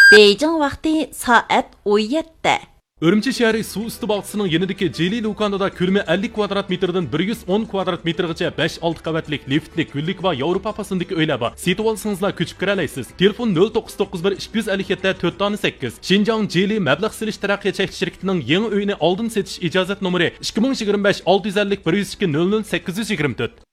Beijing vaqti soat 17. Urumchi shahri suv usti bog'chisining yanidagi Jeli Lukanada ko'lami 50 kvadrat metrdan 110 kvadrat metrgacha 5-6 qavatlik liftli gullik va Yevropa fasındagi uylar bor. Setib olsangizlar ko'chib kira olasiz. Telefon 0991 257 408. Xinjiang Jeli mablag' silish taraqqiyot cheklash shirkatining yangi uyini oldin setish ijozat nomeri 2025 650 102 00 824.